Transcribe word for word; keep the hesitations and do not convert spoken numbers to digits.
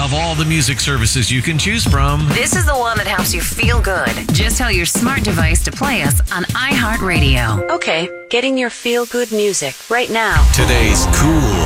Of all the music services you can choose from, This is the one that helps you feel good. Just tell your smart device to play us on iHeartRadio. Okay, getting your feel-good music right now. today's cool